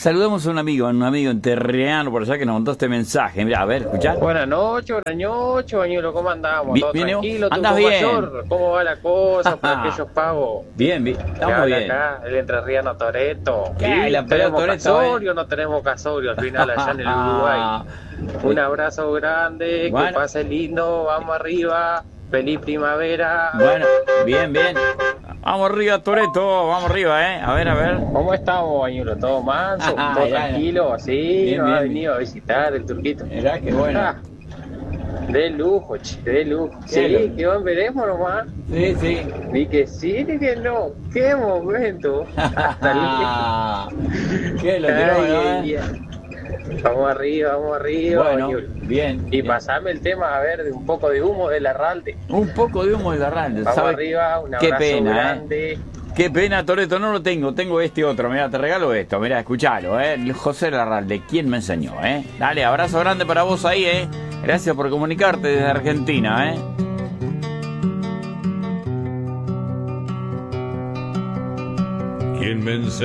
Saludamos a un amigo en Terreano por allá que nos mandó este mensaje. Mirá, a ver, escuchá. Buenas noches, Bañuelo, ¿cómo andamos? ¿Todo tranquilo? ¿Tú ¿Andás como bien? mayor? ¿Cómo va la cosa por aquellos pagos? Bien, estamos bien. Acá, el entrerriano Toretto. ¿Qué? La pelota ¿Tenemos Toretto, casorio o no tenemos casorio al final allá en el Uruguay? Un abrazo grande, Bueno. que pase lindo, vamos arriba, feliz primavera. Bueno, bien. Vamos arriba, Toretto, vamos arriba, A ver. ¿Cómo estamos, Bañuelo? ¿Todo manso? ¿Todo tranquilo? ¿Así? Bien, ¿Nos ha bien. venido a visitar el turquito? Mirá, qué bueno. De lujo, de lujo. Sí, Claro. que van, veremos nomás. Sí. Ni que sí, ni que no. ¡Qué momento! Hasta Qué lo tiró, Ay, Vamos arriba, Bueno, Bañuelo. bien. Y pasame el tema, a ver, de un poco de humo del Arralde. Un poco de humo de Arralde, Vamos ¿sabes? arriba, un Qué abrazo pena, grande. Qué pena, Toretto, no lo tengo este otro. Mirá, te regalo esto, mirá, escuchalo, José Larralde, ¿quién me enseñó, Dale, abrazo grande para vos ahí, Gracias por comunicarte desde Argentina, ¿Quién me enseñó?